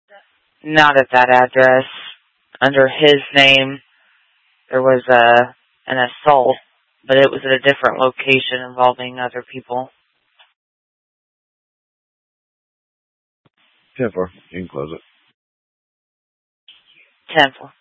Not at that address. Under his name, there was an assault, but it was at a different location involving other people. 10-4. You can close it. 10-4.